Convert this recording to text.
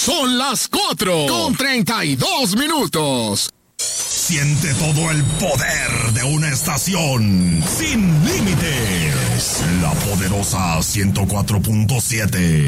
Son las 4:32. Siente todo el poder de una estación sin límites. La poderosa 104.7.